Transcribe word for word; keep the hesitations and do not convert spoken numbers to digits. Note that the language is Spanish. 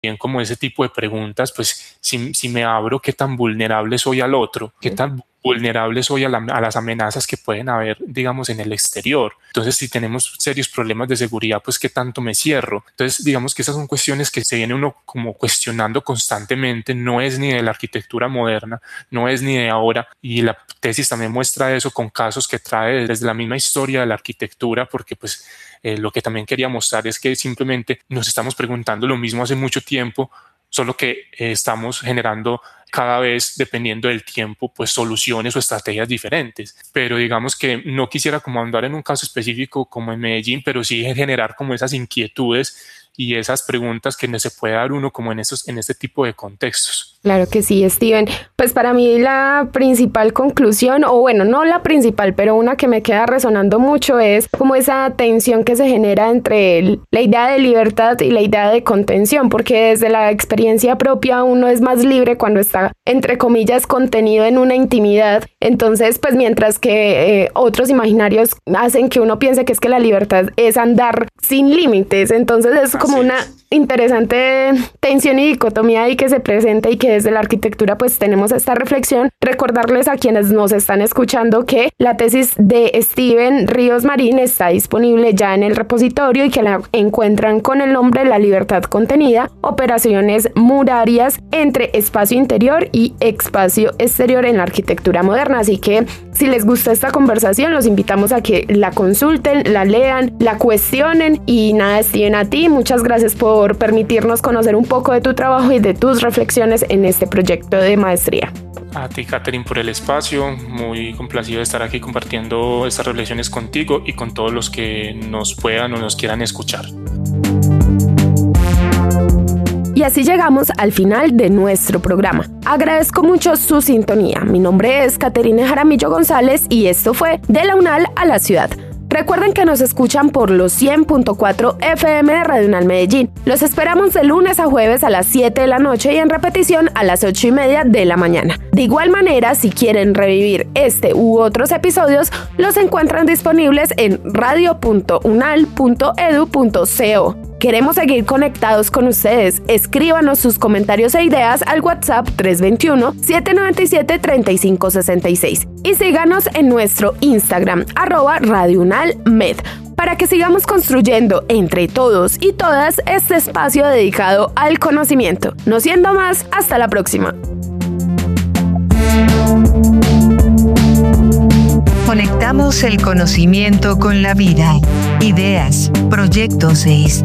bien como ese tipo de preguntas, pues si, si me abro, ¿qué tan vulnerable soy al otro? ¿Qué tan vulnerable soy a, la, a las amenazas que pueden haber, digamos, en el exterior? Entonces, si tenemos serios problemas de seguridad, pues ¿qué tanto me cierro? Entonces, digamos que esas son cuestiones que se viene uno como cuestionando constantemente. No es ni de la arquitectura moderna, no es ni de ahora, y la tesis también muestra eso con casos que trae desde la misma historia de la arquitectura, porque pues eh, lo que también quería mostrar es que simplemente nos estamos preguntando lo mismo hace mucho tiempo, solo que eh, estamos generando cada vez, dependiendo del tiempo, pues soluciones o estrategias diferentes. Pero digamos que no quisiera como andar en un caso específico como en Medellín, pero sí generar como esas inquietudes y esas preguntas que no se puede dar uno como en, esos, en este tipo de contextos. Claro que sí, Steven. Pues para mí la principal conclusión, o bueno, no la principal, pero una que me queda resonando mucho es como esa tensión que se genera entre la idea de libertad y la idea de contención, porque desde la experiencia propia uno es más libre cuando está, entre comillas, contenido en una intimidad. Entonces, pues mientras que eh, otros imaginarios hacen que uno piense que es que la libertad es andar sin límites. Entonces es como Así una es. interesante tensión y dicotomía ahí que se presenta, y que desde la arquitectura pues tenemos esta reflexión. Recordarles a quienes nos están escuchando que la tesis de Steven Ríos Marín está disponible ya en el repositorio y que la encuentran con el nombre La libertad contenida, operaciones murarias entre espacio interior y espacio exterior en la arquitectura moderna. Así que si les gusta esta conversación, los invitamos a que la consulten, la lean, la cuestionen. Y nada, Steven, a ti muchas gracias por permitirnos conocer un poco de tu trabajo y de tus reflexiones en este proyecto de maestría. A ti, Catherine, por el espacio. Muy complacido de estar aquí compartiendo estas reflexiones contigo y con todos los que nos puedan o nos quieran escuchar. Y así llegamos al final de nuestro programa. Agradezco mucho su sintonía. Mi nombre es Caterine Jaramillo González y esto fue De la UNAL a la Ciudad. Recuerden que nos escuchan por los cien punto cuatro F M de Radio UNAL Medellín. Los esperamos de lunes a jueves a las siete de la noche y en repetición a las ocho y media de la mañana. De igual manera, si quieren revivir este u otros episodios, los encuentran disponibles en radio punto unal punto edu punto co. Queremos seguir conectados con ustedes. Escríbanos sus comentarios e ideas al WhatsApp tres dos uno, siete nueve siete, tres cinco seis seis y síganos en nuestro Instagram, arroba Radio UNAL Med, para que sigamos construyendo entre todos y todas este espacio dedicado al conocimiento. No siendo más, hasta la próxima. Conectamos el conocimiento con la vida, ideas, proyectos e historias.